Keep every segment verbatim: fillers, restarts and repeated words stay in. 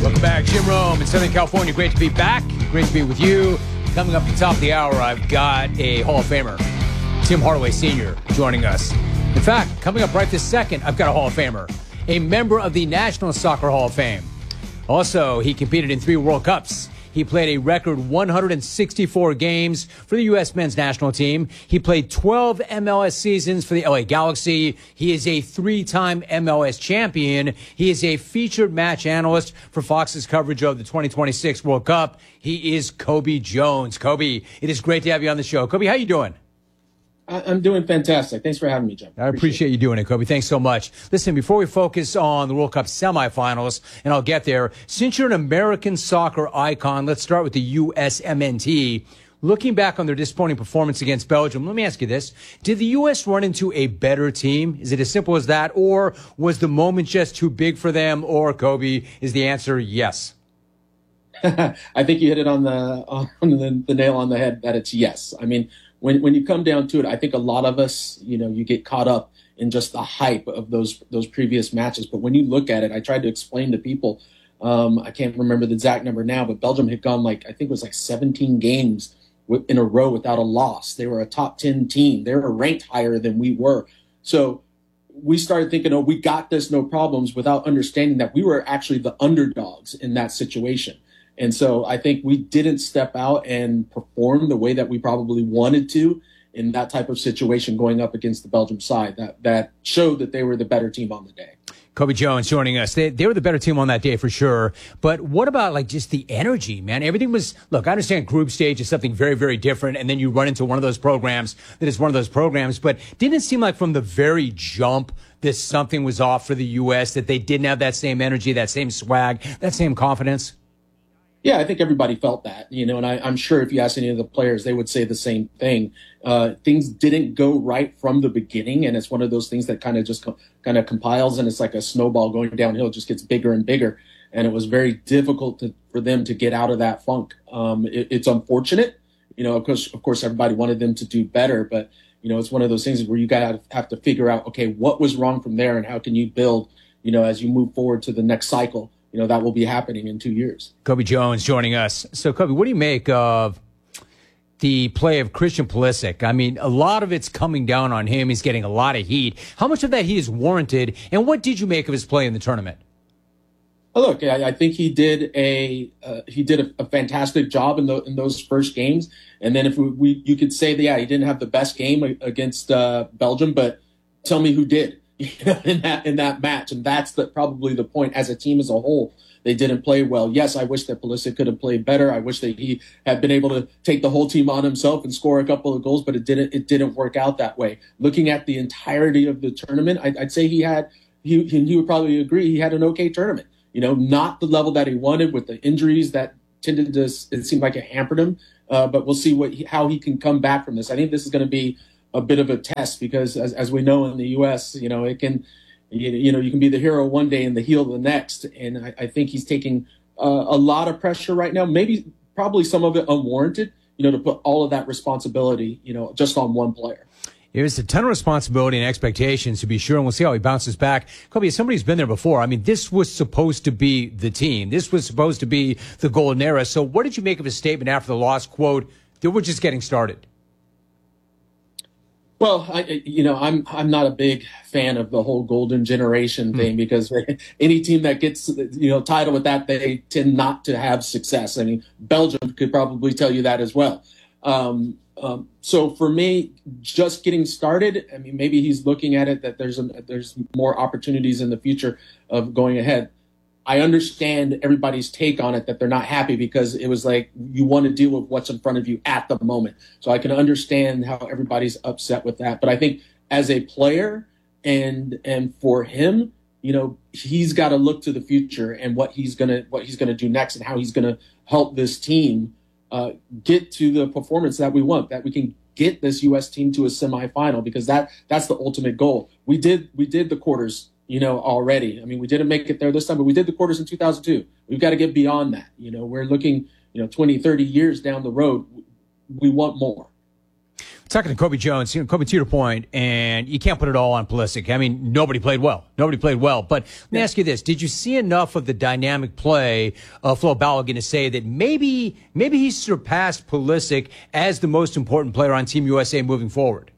Welcome back, Jim Rome in Southern California. Great to be back. Great to be with you. Coming up at the top of the hour, I've got a Hall of Famer, Tim Hardaway Senior, joining us. In fact, coming up right this second, I've got a Hall of Famer, a member of the National Soccer Hall of Fame. Also, he competed in three World Cups. He played a record one hundred sixty-four games for the U S men's national team. He played twelve M L S seasons for the L A Galaxy. He is a three-time M L S champion. He is a featured match analyst for Fox's coverage of the twenty twenty-six World Cup. He is Cobi Jones. Cobi, it is great to have you on the show. Cobi, how you doing? I'm doing fantastic. Thanks for having me, Jim. I appreciate, appreciate you doing it, Cobi. Thanks so much. Listen, before we focus on the World Cup semifinals, and I'll get there, since you're an American soccer icon, let's start with the U S M N T. Looking back on their disappointing performance against Belgium, let me ask you this. Did the U S run into a better team? Is it as simple as that? Or was the moment just too big for them? Or, Cobi, is the answer yes? I think you hit it on the, on the, the nail on the head that it's yes. I mean, When when you come down to it, I think a lot of us, you know, you get caught up in just the hype of those those previous matches. But when you look at it, I tried to explain to people, um, I can't remember the exact number now, but Belgium had gone like, I think it was like seventeen games in a row without a loss. They were a top ten team. They were ranked higher than we were. So we started thinking, oh, we got this, no problems, without understanding that we were actually the underdogs in that situation. And so I think we didn't step out and perform the way that we probably wanted to in that type of situation going up against the Belgium side. That that showed that they were the better team on the day. Cobi Jones joining us. They, they were the better team on that day for sure. But what about like just the energy, man? Everything was, look, I understand group stage is something very, very different. And then you run into one of those programs that is one of those programs. But didn't it seem like from the very jump that something was off for the U S, that they didn't have that same energy, that same swag, that same confidence? Yeah, I think everybody felt that, you know, and I, I'm sure if you ask any of the players, they would say the same thing. Uh, things didn't go right from the beginning, and it's one of those things that kind of just co- kind of compiles, and it's like a snowball going downhill. It just gets bigger and bigger, and it was very difficult to, for them to get out of that funk. Um, it, it's unfortunate, you know, of course, of course, everybody wanted them to do better, but, you know, it's one of those things where you got to have to figure out, okay, what was wrong from there, and how can you build, you know, as you move forward to the next cycle. You know, that will be happening in two years. Cobi Jones joining us. So, Cobi, what do you make of the play of Christian Pulisic? I mean, a lot of it's coming down on him. He's getting a lot of heat. How much of that heat is warranted? And what did you make of his play in the tournament? Oh, look, I, I think he did a uh, he did a, a fantastic job in the in those first games. And then if we, we you could say that, yeah, he didn't have the best game against uh, Belgium, but tell me who did. You know, in that in that match, and that's the, probably the point. As a team as a whole, they didn't play well. Yes, I wish that Pulisic could have played better. I wish that he had been able to take the whole team on himself and score a couple of goals, but it didn't. It didn't work out that way. Looking at the entirety of the tournament, I'd, I'd say he had. He he would probably agree. He had an okay tournament. You know, not the level that he wanted with the injuries that tended to. It seemed like it hampered him. Uh, but we'll see what he, how he can come back from this. I think this is going to be a bit of a test because, as, as we know in the U S, you know, it can, you, you know, you can be the hero one day and the heel the next. And I, I think he's taking uh, a lot of pressure right now, maybe probably some of it unwarranted, you know, to put all of that responsibility, you know, just on one player. There's a ton of responsibility and expectations, to be sure, and we'll see how he bounces back. Cobi, as somebody who's been there before, I mean, this was supposed to be the team. This was supposed to be the golden era. So what did you make of his statement after the loss, quote, that we're just getting started? Well, I, you know, I'm I'm not a big fan of the whole golden generation thing, mm. because any team that gets, you know, title with that, they tend not to have success. I mean, Belgium could probably tell you that as well. Um, um, so for me, just getting started, I mean, maybe he's looking at it that there's a, there's more opportunities in the future of going ahead. I understand everybody's take on it, that they're not happy because it was like you want to deal with what's in front of you at the moment. So I can understand how everybody's upset with that. But I think as a player and and for him, you know, he's got to look to the future and what he's gonna what he's gonna do next and how he's gonna help this team uh, get to the performance that we want, that we can get this U S team to a semifinal, because that that's the ultimate goal. We did we did the quarters, you know, already. I mean, we didn't make it there this time, but we did the quarters in two thousand two. We've got to get beyond that. You know, we're looking, you know, twenty, thirty years down the road. We want more. Talking to Kobe Jones, you know, Kobe, to your point, and you can't put it all on Pulisic. I mean, nobody played well. Nobody played well. But let me yeah. ask you this. Did you see enough of the dynamic play of Flo Balogun to say that maybe maybe he surpassed Pulisic as the most important player on Team U S A moving forward?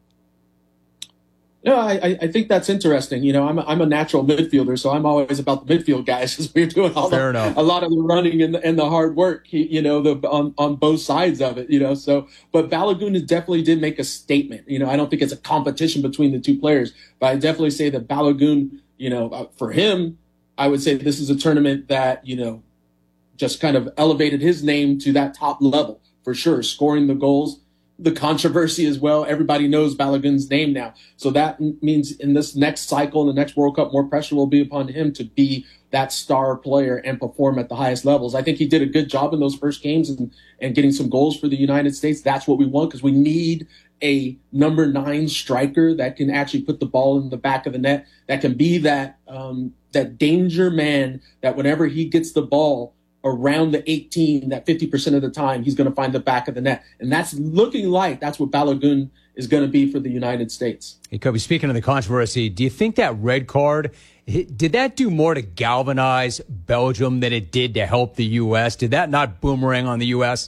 Yeah, I, I think that's interesting. You know, I'm a, I'm a natural midfielder, so I'm always about the midfield guys because we're doing all Fair the, enough. a lot of the running and the, and the hard work, you know, the, on, on both sides of it, you know. So, but Balogun definitely did make a statement. You know, I don't think it's a competition between the two players, but I definitely say that Balogun, you know, for him, I would say this is a tournament that, you know, just kind of elevated his name to that top level for sure, scoring the goals. The controversy as well. Everybody knows Balogun's name now. So that means in this next cycle, in the next World Cup, more pressure will be upon him to be that star player and perform at the highest levels. I think he did a good job in those first games and, and getting some goals for the United States. That's what we want because we need a number nine striker that can actually put the ball in the back of the net, that can be that um, that danger man that whenever he gets the ball around the eighteen, that fifty percent of the time he's going to find the back of the net. And that's looking like that's what Balogun is going to be for the United States. Hey, Kobe, speaking of the controversy, do you think that red card, did that do more to galvanize Belgium than it did to help the U S? Did that not boomerang on the U S?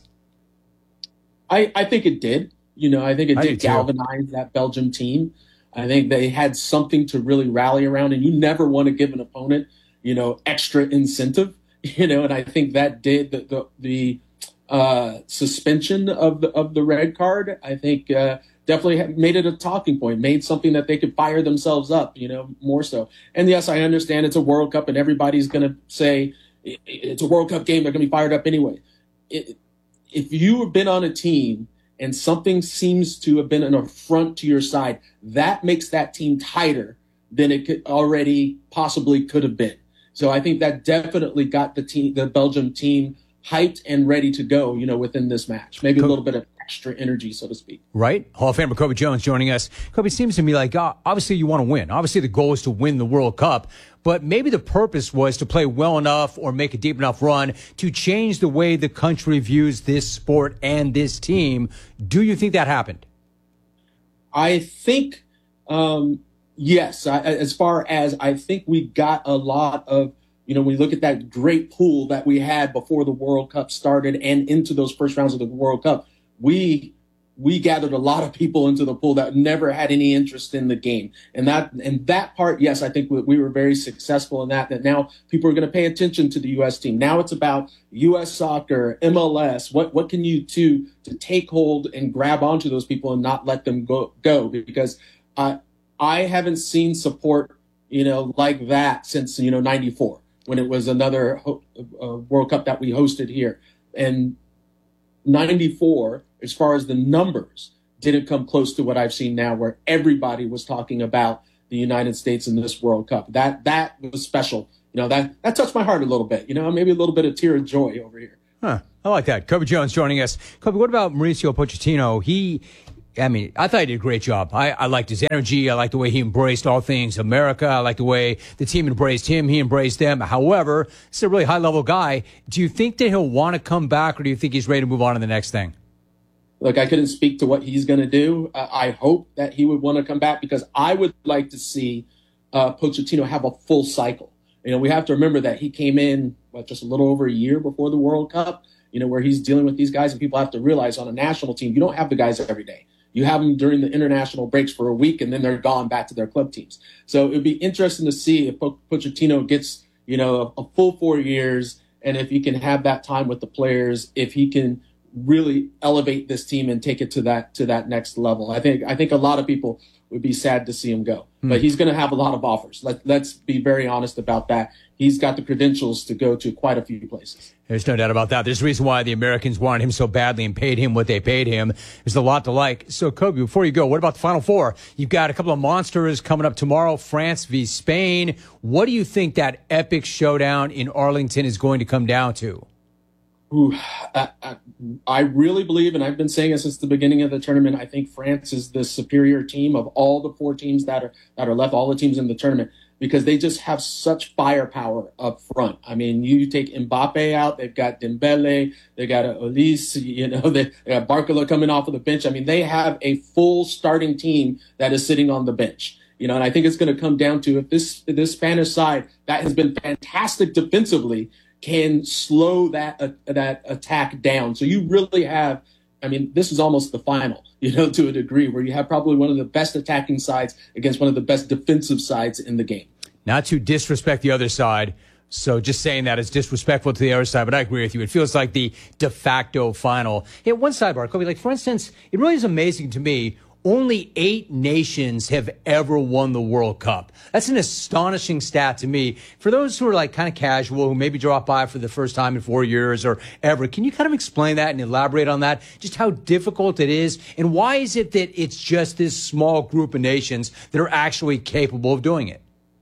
I, I think it did. You know, I think it I did galvanize that Belgium team. I think they had something to really rally around, and you never want to give an opponent, you know, extra incentive. You know, and I think that did the the, the uh, suspension of the of the red card. I think uh, definitely made it a talking point, made something that they could fire themselves up. You know, more so. And yes, I understand it's a World Cup, and everybody's going to say it's a World Cup game. They're going to be fired up anyway. It, if you have been on a team and something seems to have been an affront to your side, that makes that team tighter than it could already possibly could have been. So I think that definitely got the team, the Belgium team, hyped and ready to go, you know, within this match. Maybe a little bit of extra energy, so to speak. Right. Hall of Famer Kobe Jones joining us. Kobe, it seems to me like, uh, obviously you want to win. Obviously the goal is to win the World Cup, but maybe the purpose was to play well enough or make a deep enough run to change the way the country views this sport and this team. Do you think that happened? I think, um, yes, I, as far as I think we got a lot of, you know, when you look at that great pool that we had before the World Cup started and into those first rounds of the World Cup, we we gathered a lot of people into the pool that never had any interest in the game. And that and that part, yes, I think we, we were very successful in that, that now people are going to pay attention to the U S team. Now it's about U S soccer, M L S. What what can you do to take hold and grab onto those people and not let them go, go? Because uh, I haven't seen support, you know, like that since, you know, ninety-four, when it was another ho- uh, World Cup that we hosted here. And ninety-four, as far as the numbers, didn't come close to what I've seen now, where everybody was talking about the United States in this World Cup. That that was special. You know, that, that touched my heart a little bit. You know, maybe a little bit of tear of joy over here. Huh. I like that. Kobe Jones joining us. Kobe, what about Mauricio Pochettino? He... I mean, I thought he did a great job. I, I liked his energy. I liked the way he embraced all things America. I liked the way the team embraced him. He embraced them. However, he's a really high-level guy. Do you think that he'll want to come back, or do you think he's ready to move on to the next thing? Look, I couldn't speak to what he's going to do. Uh, I hope that he would want to come back, because I would like to see uh, Pochettino have a full cycle. You know, we have to remember that he came in, what, just a little over a year before the World Cup, you know, where he's dealing with these guys, and people have to realize on a national team, you don't have the guys every day. You have them during the international breaks for a week, and then they're gone back to their club teams. So it would be interesting to see if po- Pochettino gets, you know, a, a full four years, and if he can have that time with the players, if he can really elevate this team and take it to that to that next level. I think I think a lot of people would be sad to see him go, hmm. but he's going to have a lot of offers. Let, let's be very honest about that. He's got the credentials to go to quite a few places. There's no doubt about that. There's a reason why the Americans wanted him so badly and paid him what they paid him. There's a lot to like. So, Kobe, before you go, what about the Final Four? You've got a couple of monsters coming up tomorrow, France v. Spain. What do you think that epic showdown in Arlington is going to come down to? Ooh, I, I, I really believe, and I've been saying it since the beginning of the tournament, I think France is the superior team of all the four teams that are that are left, all the teams in the tournament. because they just have such firepower up front. I mean, you take Mbappe out, they've got Dembele, they got Olise, you know, they, they got Barcola coming off of the bench. I mean, they have a full starting team that is sitting on the bench. You know, and I think it's going to come down to if this this Spanish side that has been fantastic defensively can slow that uh, that attack down. So you really have, I mean, this is almost the final, you know, to a degree, where you have probably one of the best attacking sides against one of the best defensive sides in the game. Not to disrespect the other side, so just saying that is disrespectful to the other side, but I agree with you. It feels like the de facto final. Hey, one sidebar, Kobe, like, for instance, it really is amazing to me, only eight nations have ever won the World Cup. That's an astonishing stat to me. For those who are like kind of casual, who maybe drop by for the first time in four years or ever, can you kind of explain that and elaborate on that? Just how difficult it is, and why is it that it's just this small group of nations that are actually capable of doing it?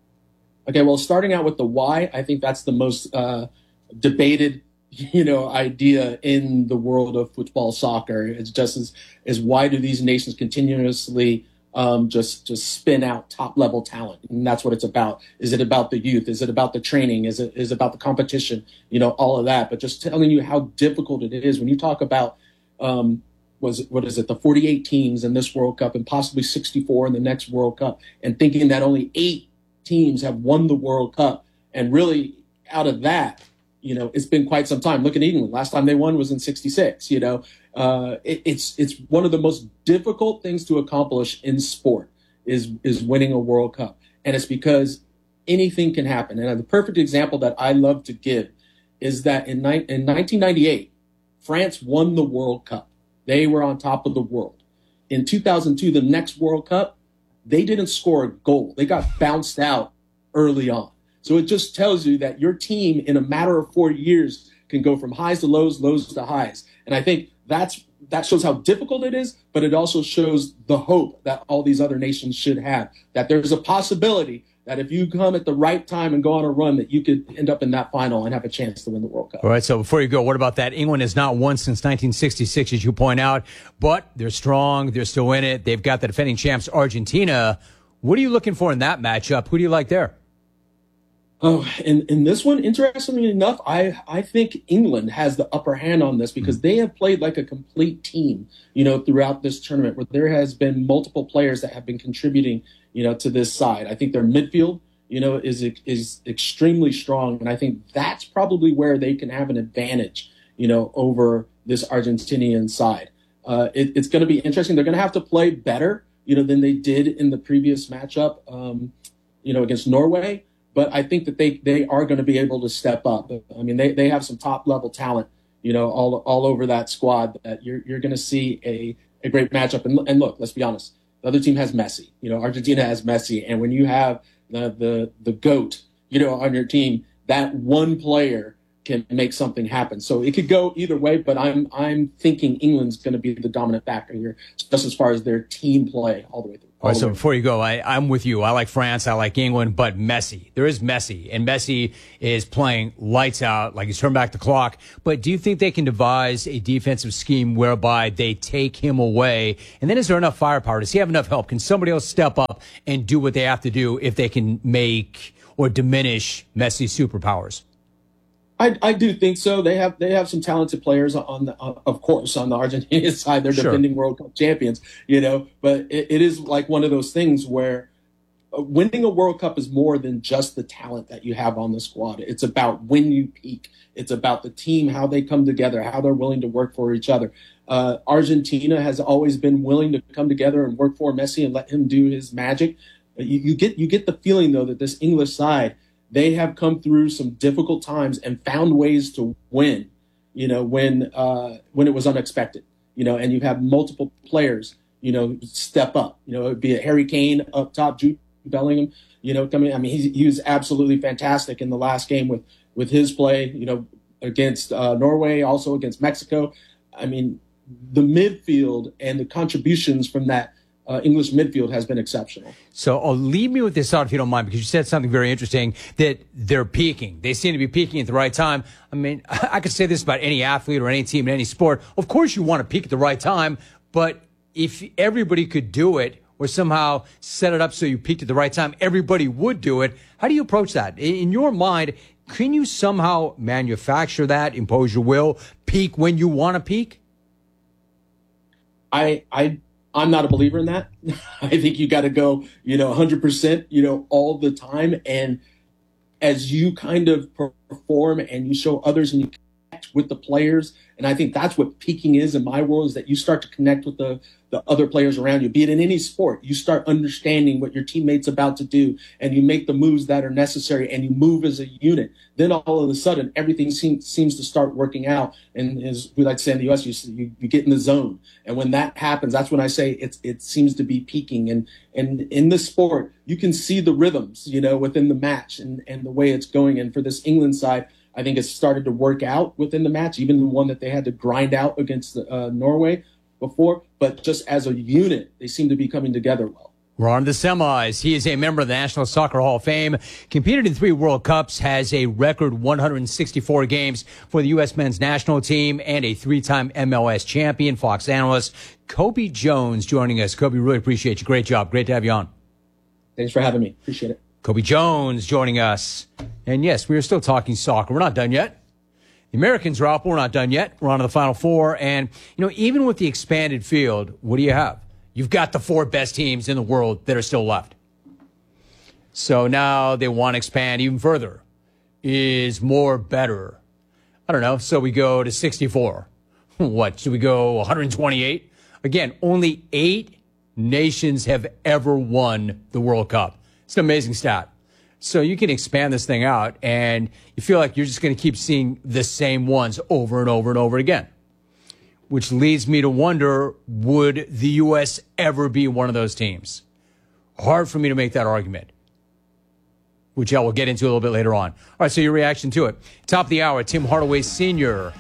Okay, well, starting out with the why, I think that's the most uh, debated you know, idea in the world of football soccer. It's just as, as why do these nations continuously um, just just spin out top level talent? And that's what it's about. Is it about the youth? Is it about the training? Is it is it about the competition? You know, all of that. But just telling you how difficult it is when you talk about um, was it, what is it, the forty-eight teams in this World Cup and possibly sixty-four in the next World Cup, and thinking that only eight teams have won the World Cup, and really out of that, you know, it's been quite some time. Look at England. Last time they won was in sixty-six. You know, uh, it, it's it's one of the most difficult things to accomplish in sport is is winning a World Cup, and it's because anything can happen. And the perfect example that I love to give is that in, ni- in nineteen ninety-eight, France won the World Cup. They were on top of the world. In two thousand two, the next World Cup, they didn't score a goal. They got bounced out early on. So it just tells you that your team in a matter of four years can go from highs to lows, lows to highs. And I think that's that shows how difficult it is, but it also shows the hope that all these other nations should have, that there's a possibility that if you come at the right time and go on a run, that you could end up in that final and have a chance to win the World Cup. All right, so before you go, what about that? England has not won since nineteen sixty-six, as you point out, but they're strong. They're still in it. They've got the defending champs, Argentina. What are you looking for in that matchup? Who do you like there? Oh, in, in this one, interestingly enough, I, I think England has the upper hand on this because they have played like a complete team, you know, throughout this tournament, where there has been multiple players that have been contributing, you know, to this side. I think their midfield, you know, is is extremely strong, and I think that's probably where they can have an advantage, you know, over this Argentinian side. Uh, it, it's going to be interesting. They're going to have to play better, you know, than they did in the previous matchup, um, you know, against Norway. But I think that they, they are going to be able to step up. I mean, they, they have some top level talent, you know, all all over that squad that you're you're going to see a, a great matchup. And and look, let's be honest, the other team has Messi. You know, Argentina has Messi, and when you have the the the GOAT, you know, on your team, that one player can make something happen. So it could go either way. But I'm I'm thinking England's going to be the dominant factor here, just as far as their team play all the way through. All right, so before you go, I, I'm with you. I like France, I like England, but Messi. There is Messi, and Messi is playing lights out, like he's turned back the clock. But do you think they can devise a defensive scheme whereby they take him away? And then is there enough firepower? Does he have enough help? Can somebody else step up and do what they have to do if they can make or diminish Messi's superpowers? I, I do think so. They have they have some talented players on the, uh, of course, on the Argentinian side. They're Sure. defending World Cup champions, you know. But it, it is like one of those things where uh, winning a World Cup is more than just the talent that you have on the squad. It's about when you peak. It's about the team, how they come together, how they're willing to work for each other. Uh, Argentina has always been willing to come together and work for Messi and let him do his magic. You, you get you get the feeling though that this English side, they have come through some difficult times and found ways to win, you know, when uh, when it was unexpected, you know, and you have multiple players, you know, step up, you know, it'd be a Harry Kane up top, Jude Bellingham, you know, coming. I mean, he, he was absolutely fantastic in the last game with, with his play, you know, against uh, Norway, also against Mexico. I mean, the midfield and the contributions from that Uh, English midfield has been exceptional. So uh, leave me with this thought, if you don't mind, because you said something very interesting, that they're peaking. They seem to be peaking at the right time. I mean, I could say this about any athlete or any team in any sport. Of course you want to peak at the right time, but if everybody could do it, or somehow set it up so you peaked at the right time. Everybody would do it. How do you approach that? In your mind, can you somehow manufacture that, impose your will, peak when you want to peak? I, I, I'm not a believer in that. I think you got to go, you know, one hundred percent, you know, all the time. And as you kind of perform and you show others and you connect with the players, and I think that's what peaking is in my world, is that you start to connect with the, the other players around you, be it in any sport. You start understanding what your teammate's about to do, and you make the moves that are necessary, and you move as a unit. Then all of a sudden, everything seems seems to start working out. And as we like to say in the U S, you, you, you get in the zone. And when that happens, that's when I say it's it seems to be peaking. And and in this sport, you can see the rhythms, you know, within the match and, and the way it's going. And for this England side, I think it's started to work out within the match, even the one that they had to grind out against uh, Norway before. But just as a unit, they seem to be coming together well. We're on to the semis. He is a member of the National Soccer Hall of Fame, competed in three World Cups, has a record one hundred sixty-four games for the U S men's national team, and a three-time M L S champion. Fox analyst Cobi Jones joining us. Cobi, really appreciate you. Great job. Great to have you on. Thanks for having me. Appreciate it. Cobi Jones joining us. And yes, we are still talking soccer. We're not done yet. The Americans are up. We're not done yet. We're on to the Final Four. And, you know, even with the expanded field, what do you have? You've got the four best teams in the world that are still left. So now they want to expand even further. Is more better? I don't know. So we go to sixty-four. What? Should we go one hundred twenty-eight? Again, only eight nations have ever won the World Cup. It's an amazing stat. So you can expand this thing out, and you feel like you're just going to keep seeing the same ones over and over and over again. Which leads me to wonder, would the U S ever be one of those teams? Hard for me to make that argument, which I will get into a little bit later on. All right, so your reaction to it. Top of the hour, Tim Hardaway Senior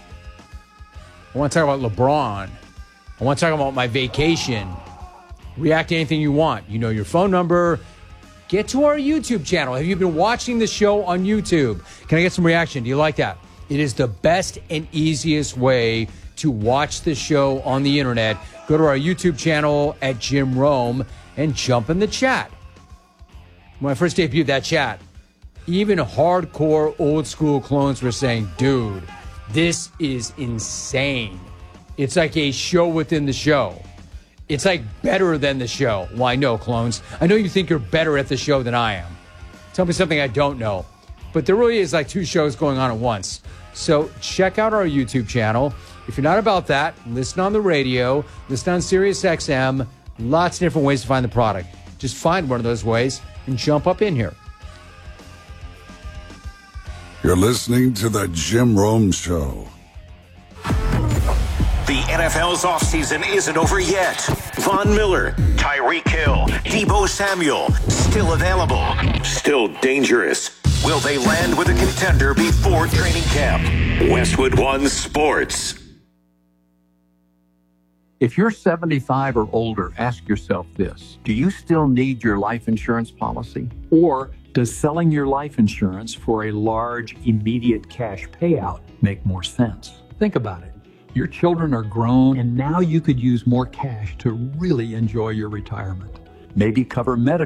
I want to talk about LeBron. I want to talk about my vacation. React to anything you want. You know your phone number. Get to our YouTube channel. Have you been watching the show on YouTube? Can I get some reaction? Do you like that? It is the best and easiest way to watch the show on the internet. Go to our YouTube channel at Jim Rome and jump in the chat. When I first debuted that chat, even hardcore old school clones were saying, dude, this is insane. It's like a show within the show. It's like better than the show. Well, I know, clones. I know you think you're better at the show than I am. Tell me something I don't know. But there really is like two shows going on at once. So check out our YouTube channel. If you're not about that, listen on the radio, listen on Sirius X M. Lots of different ways to find the product. Just find one of those ways and jump up in here. You're listening to The Jim Rome Show. The N F L's offseason isn't over yet. Von Miller, Tyreek Hill, Deebo Samuel, still available, still dangerous. Will they land with a contender before training camp? Westwood One Sports. If you're seventy-five or older, ask yourself this. Do you still need your life insurance policy? Or does selling your life insurance for a large, immediate cash payout make more sense? Think about it. Your children are grown, and now you could use more cash to really enjoy your retirement. Maybe cover medical